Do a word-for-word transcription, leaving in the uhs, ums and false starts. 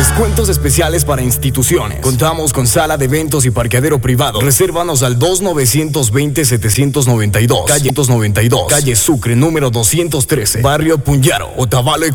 Descuentos especiales para instituciones. Contamos con sala de eventos y parqueadero privado. Resérvanos al dos nueve dos cero siete nueve dos, calle noventa y dos, calle Sucre, número doscientos trece, barrio Puñaro, Otavalo,